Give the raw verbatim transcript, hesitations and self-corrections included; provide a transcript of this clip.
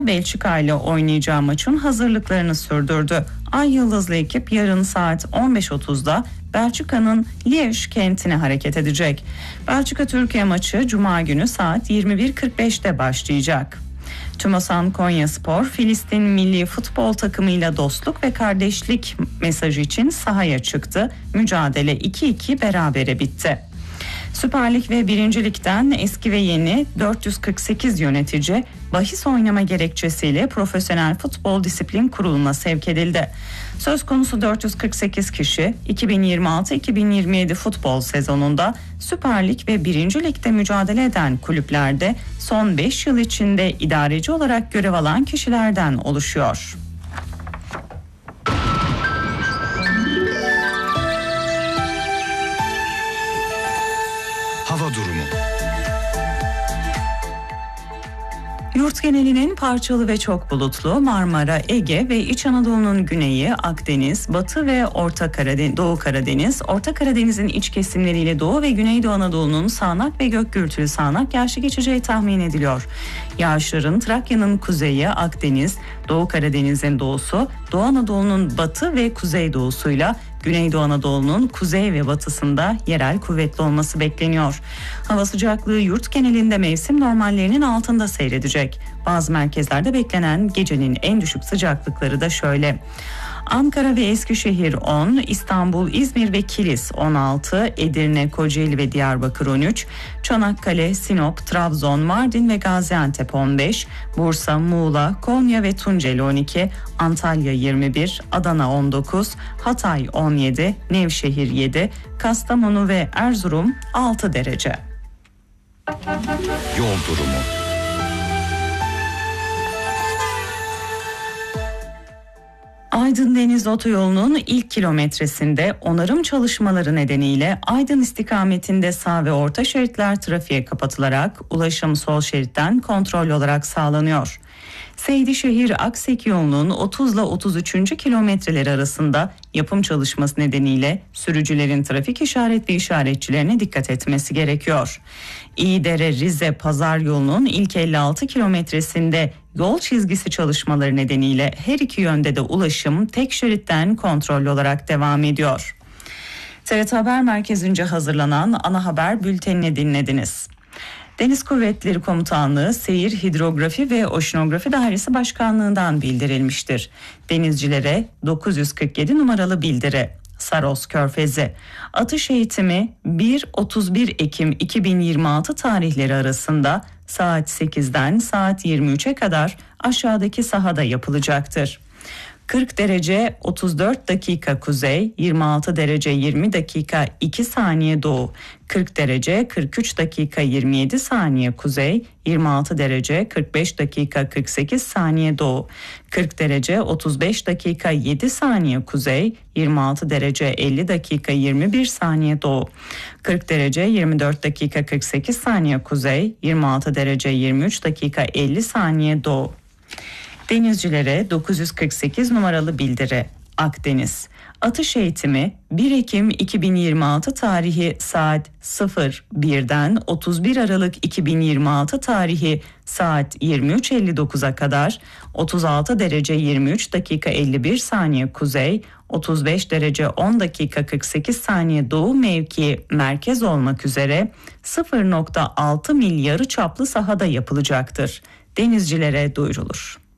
Belçika ile oynayacağı maçın hazırlıklarını sürdürdü. Ay Yıldızlı ekip yarın saat on beş otuzda Belçika'nın Liège kentine hareket edecek. Belçika-Türkiye maçı Cuma günü saat yirmi bir kırk beşte başlayacak. TÜMOSAN Konyaspor, Filistin milli futbol takımıyla dostluk ve kardeşlik mesajı için sahaya çıktı. Mücadele iki iki berabere bitti. Süper Lig ve birinci Lig'den eski ve yeni dört yüz kırk sekiz yönetici bahis oynama gerekçesiyle Profesyonel Futbol Disiplin Kurulu'na sevk edildi. Söz konusu dört yüz kırk sekiz kişi iki bin yirmi altı iki bin yirmi yedi futbol sezonunda Süper Lig ve birinci Lig'de mücadele eden kulüplerde son beş yıl içinde idareci olarak görev alan kişilerden oluşuyor. Hava durumu. Yurt genelinin parçalı ve çok bulutlu, Marmara, Ege ve İç Anadolu'nun güneyi, Akdeniz, Batı ve Orta Karadeniz, Doğu Karadeniz, Orta Karadeniz'in iç kesimleriyle Doğu ve Güneydoğu Anadolu'nun sağanak ve gök gürültülü sağanak yağışlı geçeceği tahmin ediliyor. Yağışların Trakya'nın kuzeyi, Akdeniz, Doğu Karadeniz'in doğusu, Doğu Anadolu'nun batı ve kuzeydoğusuyla Güneydoğu Anadolu'nun kuzey ve batısında yerel kuvvetli olması bekleniyor. Hava sıcaklığı yurt genelinde mevsim normallerinin altında seyredecek. Bazı merkezlerde beklenen gecenin en düşük sıcaklıkları da şöyle: Ankara ve Eskişehir on, İstanbul, İzmir ve Kilis on altı, Edirne, Kocaeli ve Diyarbakır on üç, Çanakkale, Sinop, Trabzon, Mardin ve Gaziantep on beş, Bursa, Muğla, Konya ve Tunceli on iki, Antalya yirmi bir, Adana on dokuz, Hatay on yedi, Nevşehir yedi, Kastamonu ve Erzurum altı derece. Yol durumu. Aydın Deniz Otoyolu'nun ilk kilometresinde onarım çalışmaları nedeniyle Aydın istikametinde sağ ve orta şeritler trafiğe kapatılarak ulaşım sol şeritten kontrol olarak sağlanıyor. Seydişehir Aksek yolunun otuz ile otuz üçüncü kilometreleri arasında yapım çalışması nedeniyle sürücülerin trafik işaret ve işaretçilerine dikkat etmesi gerekiyor. İyidere Rize Pazar yolunun ilk elli altı kilometresinde yol çizgisi çalışmaları nedeniyle her iki yönde de ulaşım tek şeritten kontrollü olarak devam ediyor. T R T Haber Merkezi'nce hazırlanan ana haber bültenini dinlediniz. Deniz Kuvvetleri Komutanlığı Seyir Hidrografi ve Oşinografi Dairesi Başkanlığı'ndan bildirilmiştir. Denizcilere dokuz yüz kırk yedi numaralı bildiri. Saros Körfezi. Atış eğitimi bir otuz bir Ekim iki bin yirmi altı tarihleri arasında saat sekizden saat yirmi üçe kadar aşağıdaki sahada yapılacaktır. kırk derece otuz dört dakika kuzey, yirmi altı derece yirmi dakika iki saniye doğu, kırk derece kırk üç dakika yirmi yedi saniye kuzey, yirmi altı derece kırk beş dakika kırk sekiz saniye doğu, kırk derece otuz beş dakika yedi saniye kuzey, yirmi altı derece elli dakika yirmi bir saniye doğu, kırk derece yirmi dört dakika kırk sekiz saniye kuzey, yirmi altı derece yirmi üç dakika elli saniye doğu. Denizcilere dokuz yüz kırk sekiz numaralı bildiri. Akdeniz. Atış eğitimi bir Ekim iki bin yirmi altı tarihi saat sıfır birden otuz bir Aralık iki bin yirmi altı tarihi saat yirmi üç elli dokuza kadar otuz altı derece yirmi üç dakika elli bir saniye kuzey, otuz beş derece on dakika kırk sekiz saniye doğu mevki merkez olmak üzere sıfır nokta altı mil yarı çaplı sahada yapılacaktır. Denizcilere duyurulur.